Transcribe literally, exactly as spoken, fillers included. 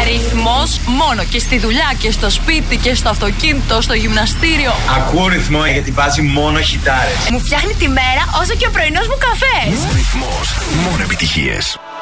Ρυθμός μόνο και στη δουλειά και στο σπίτι και στο αυτοκίνητο, στο γυμναστήριο. Ακούω ρυθμό γιατί βάζει μόνο χιτάρες. Μου φτιάχνει τη μέρα όσο και ο πρωινός μου καφές. Ρυθμός, μόνο επιτυχίες.